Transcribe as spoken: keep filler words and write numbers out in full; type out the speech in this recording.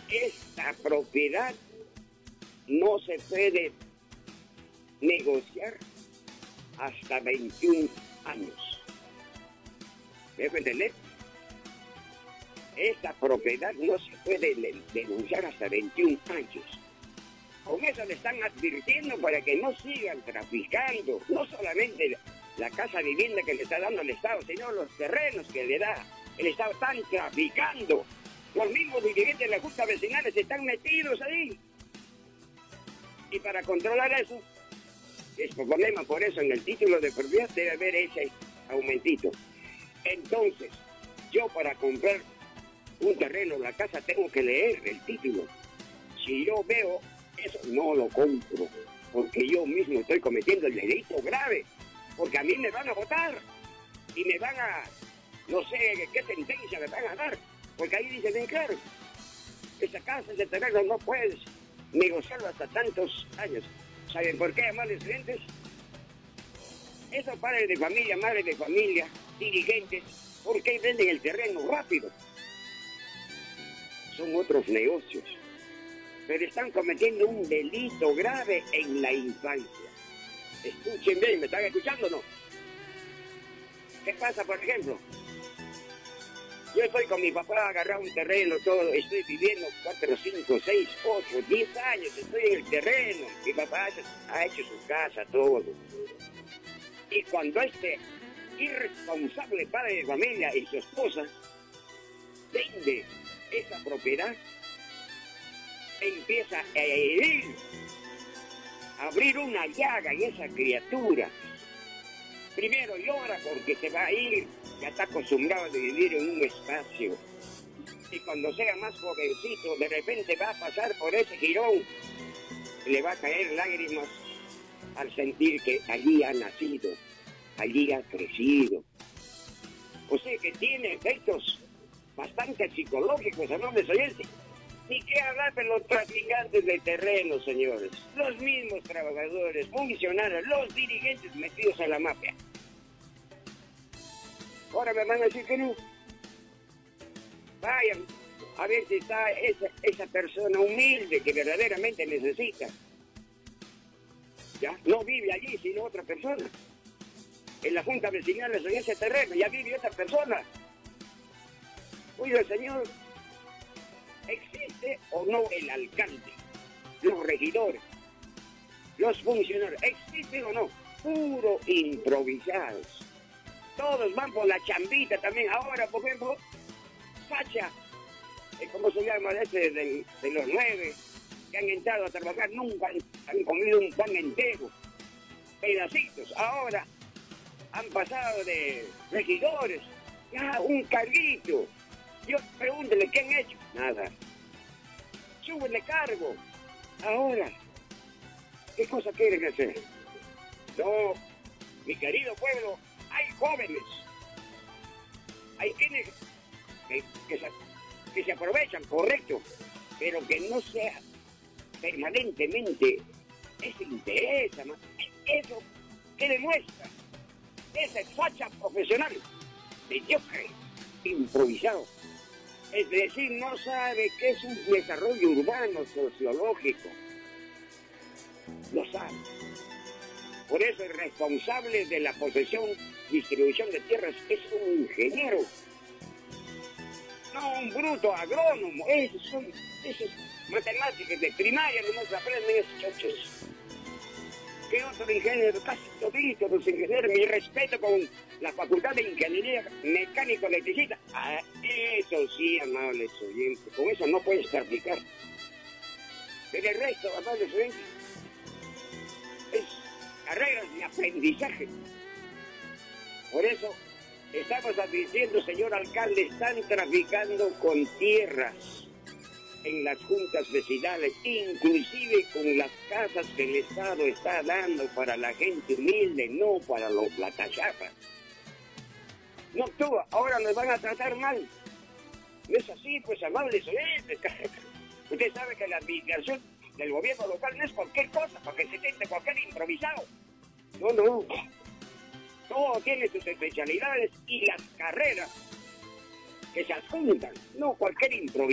esta propiedad no se puede negociar hasta veintiún años. ¿Me dejo entender? Esta propiedad no se puede denunciar hasta veintiún años. Con eso le están advirtiendo para que no sigan traficando, no solamente la casa vivienda que le está dando el Estado, sino los terrenos que le da el Estado. Están traficando. Los mismos dirigentes de las juntas vecinales están metidos ahí. Y para controlar eso, es problema. Por eso en el título de propiedad debe haber ese aumentito. Entonces, yo para comprar un terreno, la casa, tengo que leer el título. Si yo veo eso, no lo compro, porque yo mismo estoy cometiendo el delito grave, porque a mí me van a votar y me van a, no sé qué sentencia me van a dar, porque ahí dice bien claro, esa casa, ese terreno no puedes negociarlo hasta tantos años. ¿Saben por qué, amables clientes? Esos padres de familia, madres de familia, dirigentes, ¿por qué venden el terreno rápido? Son otros negocios, pero están cometiendo un delito grave en la infancia. Escuchen bien, ¿me están escuchando o no? ¿Qué pasa, por ejemplo? Yo estoy con mi papá, agarrado un terreno, todo, estoy viviendo cuatro, cinco, seis, ocho, diez años, estoy en el terreno. Mi papá ha hecho su casa, todo. Y cuando este irresponsable padre de familia y su esposa vende esa propiedad, empieza a herir, a abrir una llaga en esa criatura. Primero llora porque se va a ir, ya está acostumbrado de vivir en un espacio. Y cuando sea más jovencito, de repente va a pasar por ese jirón, le va a caer lágrimas al sentir que allí ha nacido, allí ha crecido. O sea que tiene efectos bastante psicológicos, amables oyentes. Ni qué hablar de los traficantes de terrenos, señores. Los mismos trabajadores, funcionarios, los dirigentes metidos en la mafia. Ahora me van a decir que no. Vayan a ver si está esa, esa persona humilde que verdaderamente necesita. ¿Ya? No vive allí, sino otra persona. En la junta vecinal, en ese terreno, ya vive otra persona. Oiga, señor, ¿existe o no el alcalde, los regidores, los funcionarios? ¿Existe o no? Puro improvisados. Todos van por la chambita también. Ahora, por ejemplo, Sacha, ¿cómo se llama ese de, de los nueve que han entrado a trabajar? Nunca han, han comido un pan entero, pedacitos. Ahora han pasado de regidores, ya un carguito. Yo pregúntele, ¿qué han hecho? Nada. Súbenle cargo. Ahora, ¿qué cosa quieren hacer? No, mi querido pueblo, hay jóvenes, hay quienes que, que, se, que se aprovechan, correcto, pero que no sea permanentemente ese interés, eso que demuestra esa facha profesional mediocre, improvisado. Es decir, no sabe qué es un desarrollo urbano sociológico. Lo sabe. Por eso el responsable de la posesión, distribución de tierras es un ingeniero. No un bruto agrónomo. Esos son esos matemáticas de primaria, no se aprenden esos chochos. ¿Qué otro ingeniero? Casi toditos los ingenieros. Mi respeto con la facultad de ingeniería mecánico electricista. Ah, eso sí, amables oyentes. Con eso no puedes traficar. Pero el resto, amables oyentes, es carreras de aprendizaje. Por eso estamos advirtiendo, señor alcalde, están traficando con tierras en las juntas vecinales, inclusive con las casas que el Estado está dando para la gente humilde, no para los platachapas. No actúa, ahora nos van a tratar mal. No es así, pues, amables oyentes. Usted sabe que la administración del gobierno local no es cualquier cosa, para que se tente cualquier improvisado. No, no. Todo tiene sus especialidades y las carreras que se adjuntan, no cualquier improvisado.